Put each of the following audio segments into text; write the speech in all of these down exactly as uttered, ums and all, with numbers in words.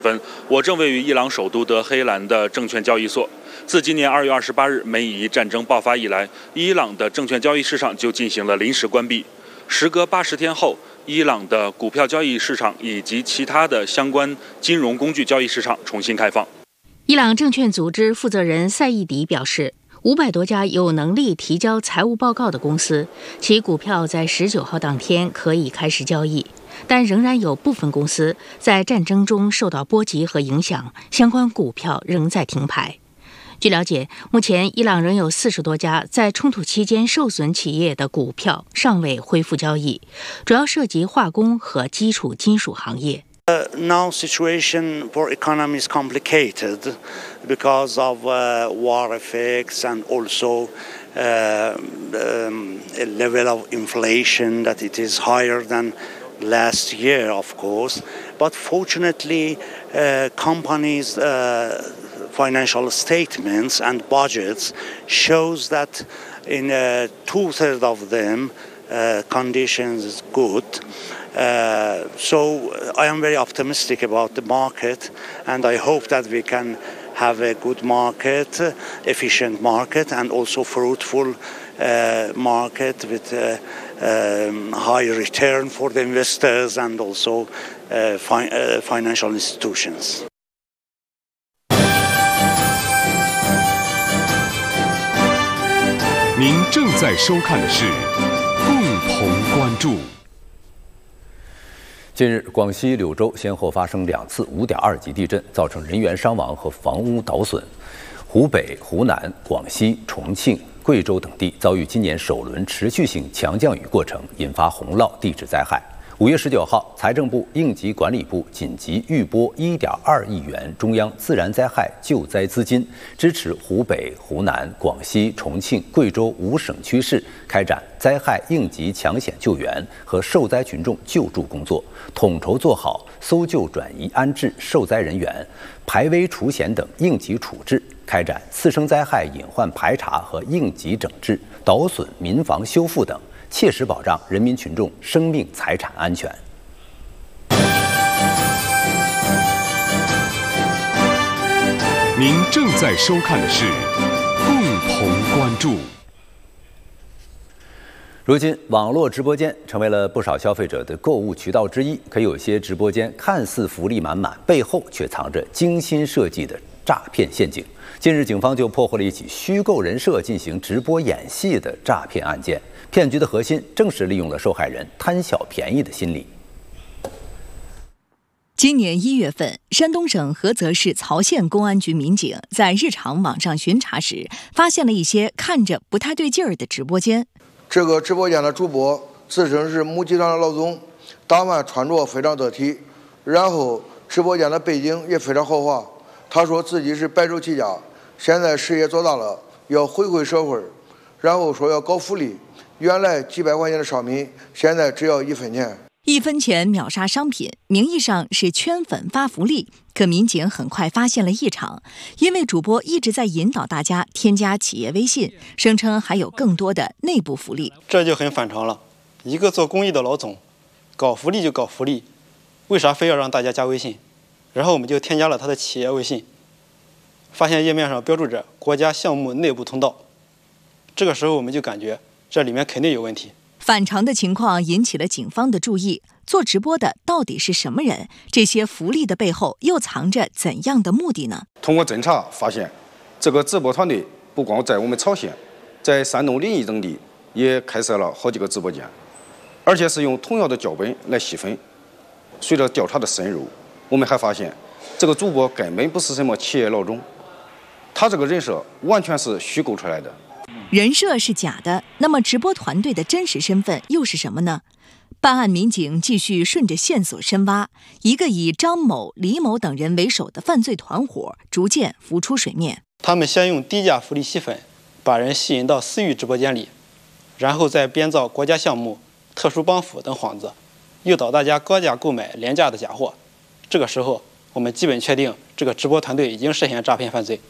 分，我正位于伊朗首都德黑兰的证券交易所。自今年二月二十八日美以战争爆发以来，伊朗的证券交易市场就进行了临时关闭。时隔八十天后，伊朗的股票交易市场以及其他的相关金融工具交易市场重新开放。 伊朗证券组织负责人赛义迪表示，五百多家有能力提交财务报告的公司，其股票在十九号当天可以开始交易，但仍然有部分公司在战争中受到波及和影响，相关股票仍在停牌。据了解，目前伊朗仍有四十多家在冲突期间受损企业的股票尚未恢复交易，主要涉及化工和基础金属行业。 Uh, now situation for economy is complicated because of uh, war effects and also uh, um, a level of inflation that it is higher than last year, of course. But fortunately, uh, companies' uh, financial statements and budgets shows that in uh, two-thirds of them uh, conditions is good. Uh, so I am very optimistic about the market, and I hope that we can have a good market, uh, efficient market, and also fruitful uh, market with uh, um, high return for the investors and also uh, fi- uh, financial institutions. 您正在收看的是共同关注。 近日，广西柳州先后发生两次五点二级地震，造成人员伤亡和房屋倒损。湖北、湖南、广西、重庆、贵州等地遭遇今年首轮持续性强降雨过程，引发洪涝地质灾害。五月十九号，财政部、应急管理部紧急预拨一点二亿元中央自然灾害救灾资金，支持湖北、湖南、广西、重庆、贵州五省区市开展灾害应急抢险救援和受灾群众救助工作，统筹做好搜救、转移、安置受灾人员、排危除险等应急处置，开展次生灾害隐患排查和应急整治、倒损民房修复等，切实保障人民群众生命财产安全。 您正在收看的是共同关注。 如今，网络直播间成为了不少消费者的购物渠道之一。可有些直播间看似福利满满，背后却藏着精心设计的诈骗陷阱。近日，警方就破获了一起虚构人设进行直播演戏的诈骗案件。骗局的核心正是利用了受害人贪小便宜的心理。 今年一月份，山东省菏泽市曹县公安局民警在日常网上巡查时，发现了一些看着不太对劲儿的直播间。 这个直播间的主播自称是某集团的老总，打扮穿着非常得体，然后直播间的背景也非常豪华。他说自己是白手起家，现在事业做大了，要回馈社会，然后说要搞福利。原来几百块钱的商品，现在只要一分钱。 一分钱秒杀商品，名义上是圈粉发福利，可民警很快发现了异常，因为主播一直在引导大家添加企业微信，声称还有更多的内部福利。 这就很反常了，一个做公益的老总，搞福利就搞福利，为啥非要让大家加微信？然后我们就添加了他的企业微信，发现页面上标注着国家项目内部通道，这个时候我们就感觉这里面肯定有问题。 反常的情况引起了警方的注意，做直播的到底是什么人？这些福利的背后又藏着怎样的目的呢？ 通过侦查发现，这个直播团队不光在我们曹县，在山东临沂等地也开设了好几个直播间，而且是用同样的脚本来细分。随着调查的深入，我们还发现这个主播根本不是什么企业老总，他这个人设完全是虚构出来的。 人设是假的，那么直播团队的真实身份又是什么呢？办案民警继续顺着线索深挖，一个以张某、李某等人为首的犯罪团伙逐渐浮出水面。 他们先用低价福利吸粉，把人吸引到私域直播间里，然后再编造国家项目、特殊帮扶等幌子，诱导大家高价购买廉价的假货。这个时候，我们基本确定这个直播团队已经涉嫌诈骗犯罪。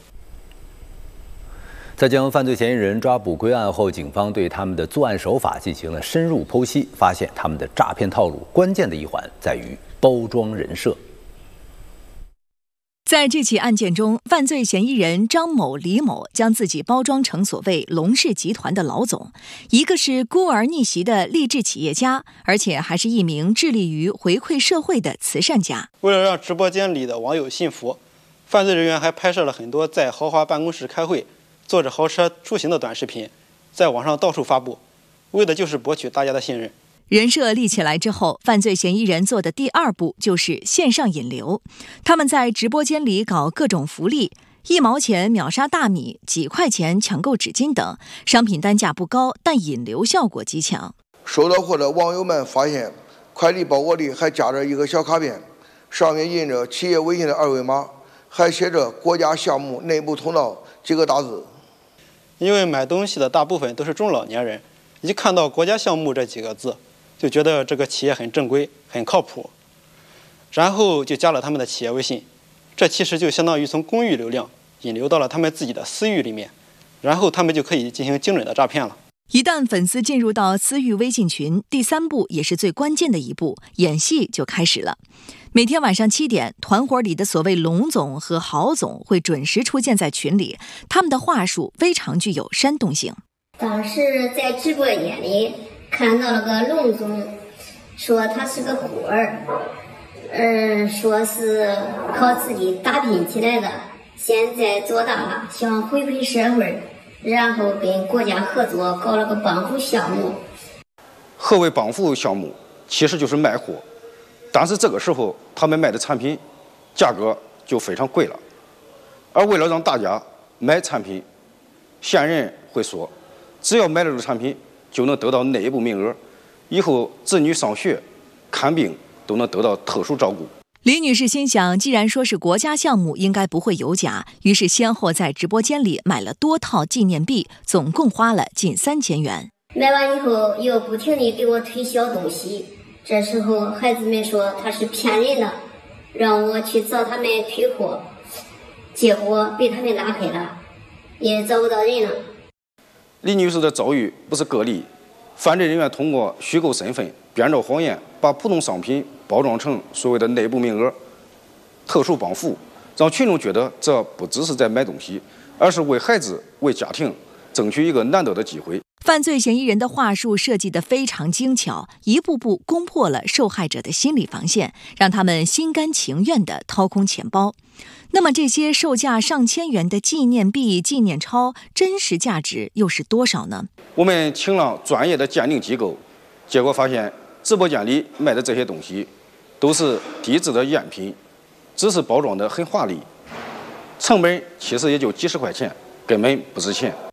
在将犯罪嫌疑人抓捕归案后，警方对他们的作案手法进行了深入剖析，发现他们的诈骗套路关键的一环在于包装人设。 在这起案件中，犯罪嫌疑人张某、李某将自己包装成所谓龙氏集团的老总，一个是孤儿逆袭的励志企业家，而且还是一名致力于回馈社会的慈善家。 为了让直播间里的网友信服，犯罪人员还拍摄了很多在豪华办公室开会、坐着豪车出行的短视频，在网上到处发布，为的就是博取大家的信任。 人设立起来之后，犯罪嫌疑人做的第二步就是线上引流。他们在直播间里搞各种福利，一毛钱秒杀大米，几块钱抢购纸巾等，商品单价不高，但引流效果极强。 收到货的网友们发现，快递包裹里还夹着一个小卡片，上面印着企业微信的二维码，还写着国家项目内部通道几个大字。 因为买东西的大部分都是中老年人，一看到国家项目这几个字，就觉得这个企业很正规、很靠谱，然后就加了他们的企业微信。这其实就相当于从公域流量引流到了他们自己的私域里面，然后他们就可以进行精准的诈骗了。 一旦粉丝进入到私域微信群，第三步也是最关键的一步，演戏就开始了。每天晚上七点，团伙里的所谓龙总和郝总会准时出现在群里，他们的话术非常具有煽动性。 当时在直播间里看到了个龙总，说他是个孤儿，嗯，说是靠自己打拼起来的，现在做大了，想回馈社会，然后跟国家合作搞了个帮扶项目。 何为帮扶项目？其实就是卖货，但是这个时候他们卖的产品价格就非常贵了，而为了让大家买产品，线人会说，只要买了这个产品就能得到内部名额，以后子女上学、看病都能得到特殊照顾。 李女士心想，既然说是国家项目，应该不会有假，于是先后在直播间里买了多套纪念币，总共花了近三千元。 买完以后又不停地给我推销东西，这时候孩子们说他是骗人的，让我去找他们退货，结果被他们拉黑了，也找不到人了。 李女士的遭遇不是个例，犯罪人员通过虚构身份、编造谎言，把普通商品包装成所谓的内部名额、特殊帮扶，让群众觉得这不只是在买东西，而是为孩子、为家庭争取一个难得的机会。 犯罪嫌疑人的话术设计得非常精巧，一步步攻破了受害者的心理防线，让他们心甘情愿地掏空钱包。那么这些售价上千元的纪念币、纪念钞，真实价值又是多少呢？ 我们请了专业的鉴定机构，结果发现直播间里卖的这些东西都是低质的赝品，只是包装得很华丽，成本其实也就几十块钱，根本不值钱。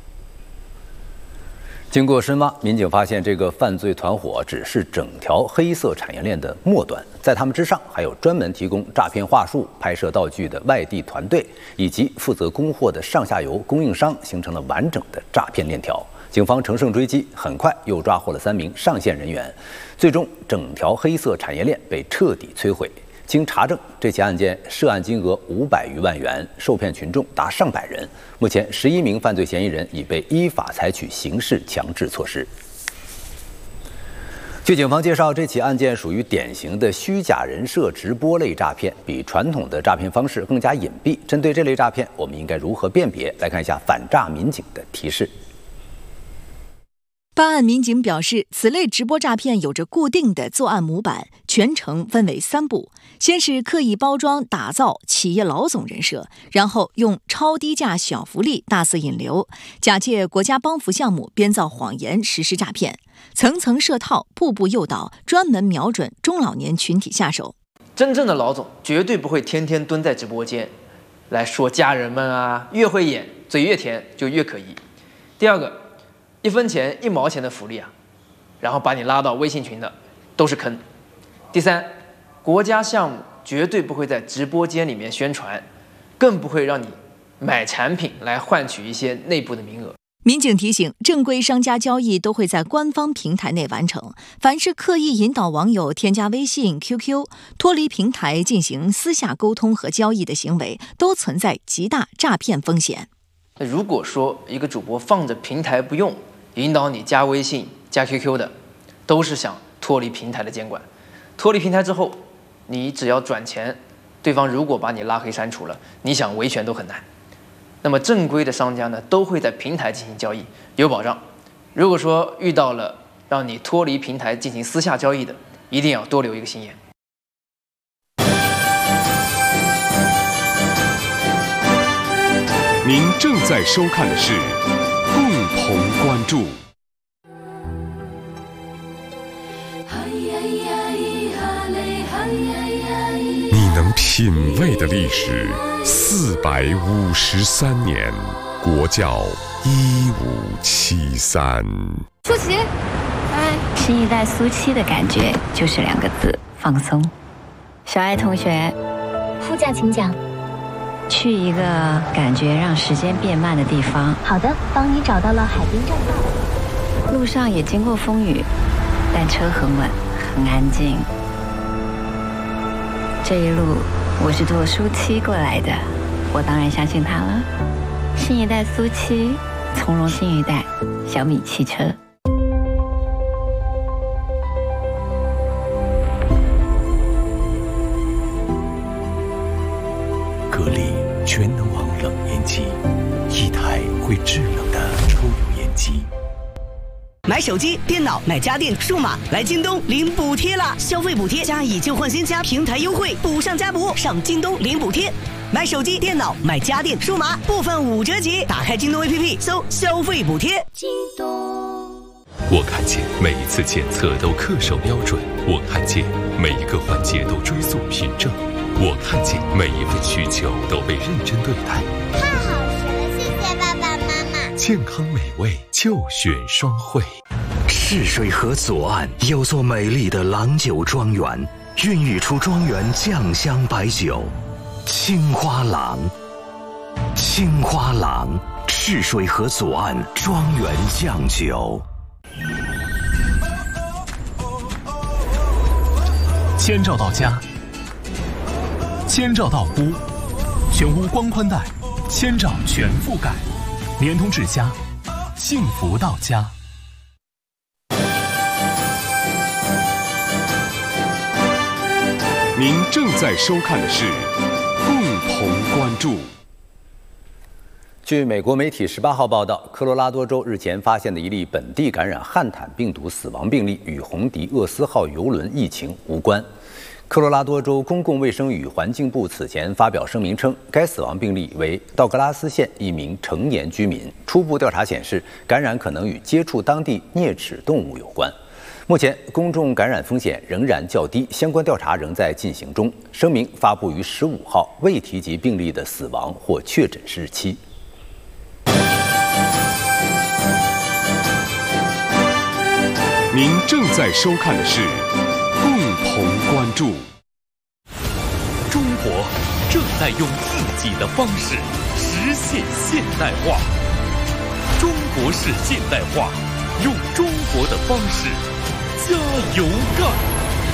经过深挖，民警发现这个犯罪团伙只是整条黑色产业链的末端，在他们之上还有专门提供诈骗话术、拍摄道具的外地团队，以及负责供货的上下游供应商，形成了完整的诈骗链条。警方乘胜追击，很快又抓获了三名上线人员，最终整条黑色产业链被彻底摧毁。经查证，这起案件涉案金额五百余万元，受骗群众达上百人。目前，十一名犯罪嫌疑人已被依法采取刑事强制措施。据警方介绍，这起案件属于典型的虚假人设直播类诈骗，比传统的诈骗方式更加隐蔽。针对这类诈骗，我们应该如何辨别？来看一下反诈民警的提示。 办案民警表示，此类直播诈骗有着固定的作案模板，全程分为三步：先是刻意包装打造企业老总人设，然后用超低价小福利大肆引流，假借国家帮扶项目编造谎言实施诈骗，层层设套，步步诱导，专门瞄准中老年群体下手。 真正的老总绝对不会天天蹲在直播间来说家人们啊，越会演，嘴越甜就越可疑。第二个，一分钱一毛钱的福利啊，然后把你拉到微信群的都是坑。第三，国家项目绝对不会在直播间里面宣传，更不会让你买产品来换取一些内部的名额。 民警提醒，正规商家交易都会在官方平台内完成，凡是刻意引导网友添加微信、Q Q， 脱离平台进行私下沟通和交易的行为，都存在极大诈骗风险。 那如果说一个主播放着平台不用，引导你加微信、加 Q Q 的，都是想脱离平台的监管。脱离平台之后，你只要转钱， 对方如果把你拉黑删除了，你想维权都很难。那么正规的商家呢，都会在平台进行交易，有保障。如果说遇到了让你脱离平台进行私下交易的，一定要多留一个心眼。 您正在收看的是共同关注。你能品味的历史四百五十三年，国教一五七三。 舒淇，哎，新一代苏七的感觉就是两个字：放松。小爱同学， 副驾请讲。 去一个感觉让时间变慢的地方。 好的，帮你找到了海滨站道。 路上也经过风雨，但车很稳，很安静。这一路我是坐苏七过来的，我当然相信他了。新一代苏七，从容新一代，小米汽车。 格力全能王冷烟机，一台会制冷的抽油烟机。 买手机、电脑、买家电、数码，来京东领补贴啦！消费补贴加以旧换新加平台优惠，补上加补，上京东领补贴。买手机、电脑、买家电、数码，部分五折起。打开京东 A P P， 搜消费补贴。京东。 我看见每一次检测都恪守标准，我看见每一个环节都追溯凭证，我看见每一份需求都被认真对待。 太好吃了，谢谢爸爸妈妈。 健康美味就选双汇。 泗水河左岸有座美丽的郎酒庄园，孕育出庄园酱香白酒青花郎。青花郎，泗水河左岸庄园酱酒。 千兆到家，千兆到屋，全屋光宽带，千兆全覆盖，联通至家，幸福到家。 您正在收看的是共同关注。 据美国媒体十八号报道，科罗拉多州日前发现的一例本地感染汉坦病毒死亡病例与红迪厄斯号邮轮疫情无关。科罗拉多州公共卫生与环境部此前发表声明称，该死亡病例为道格拉斯县一名成年居民。初步调查显示，感染可能与接触当地啮齿动物有关。目前，公众感染风险仍然较低，相关调查仍在进行中。声明发布于十五号，未提及病例的死亡或确诊日期。 您正在收看的是共同关注。 中国正在用自己的方式实现现代化，中国式现代化，用中国的方式加油干！